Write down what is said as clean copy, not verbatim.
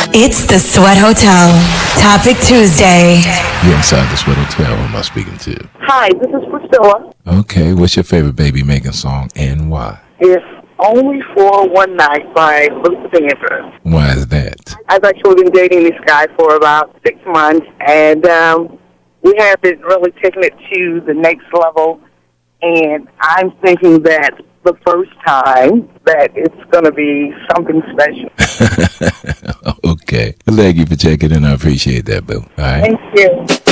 It's the Sweat Hotel. Topic Tuesday. You're inside the Sweat Hotel. Who am I speaking to? Hi, this is Priscilla. Okay, what's your favorite baby making song and why? It's Only for One Night by Luther Vandross. Why is that? I've actually been dating this guy for about 6 months, and we have been really taking it to the next level, and I'm thinking that the first time that it's going to be something special. Okay. Thank you for checking in. I appreciate that, boo. All right. Thank you.